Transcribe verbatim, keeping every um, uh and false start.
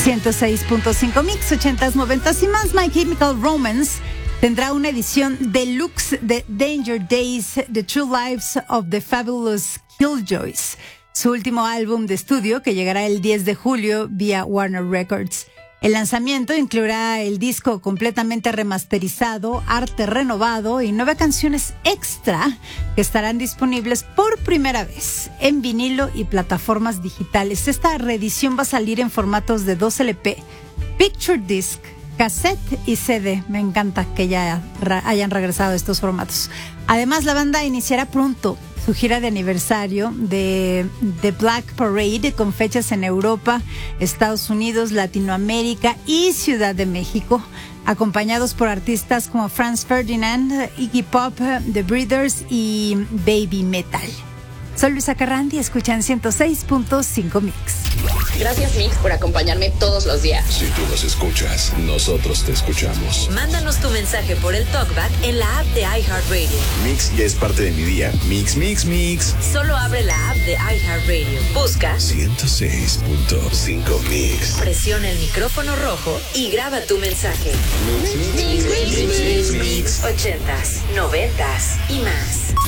ciento seis punto cinco Mix, ochentas, noventas y más. My Chemical Romance tendrá una edición deluxe de Danger Days, The True Lives of the Fabulous Killjoys, su último álbum de estudio que llegará el diez de julio vía Warner Records. El lanzamiento incluirá el disco completamente remasterizado, arte renovado y nueve canciones extra que estarán disponibles por primera vez en vinilo y plataformas digitales. Esta reedición va a salir en formatos de dos L P, Picture Disc, cassette y C D. Me encanta que ya hayan regresado estos formatos. Además, la banda iniciará pronto su gira de aniversario de The Black Parade con fechas en Europa, Estados Unidos, Latinoamérica y Ciudad de México, acompañados por artistas como Franz Ferdinand, Iggy Pop, The Breeders y Baby Metal. Soy Luisa Carrandi, escuchan ciento seis punto cinco Mix. Gracias, Mix, por acompañarme todos los días. Si tú nos escuchas, nosotros te escuchamos. Mándanos tu mensaje por el TalkBack en la app de iHeartRadio. Mix ya es parte de mi día. Mix, mix, mix. Solo abre la app de iHeartRadio. Busca ciento seis punto cinco Mix. Presiona el micrófono rojo y graba tu mensaje. Mix, mix, mix, mix, mix, mix. Ochentas, noventas y más.